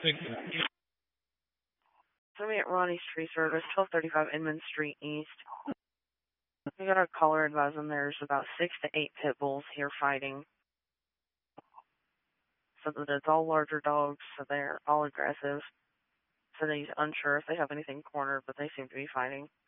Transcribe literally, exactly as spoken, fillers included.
Somebody at Ronnie's Tree Service, twelve thirty-five Inman Street East. We got our caller advising there's about six to eight pit bulls here fighting. So that it's all larger dogs, so they're all aggressive. So he's unsure if they have anything cornered, but they seem to be fighting.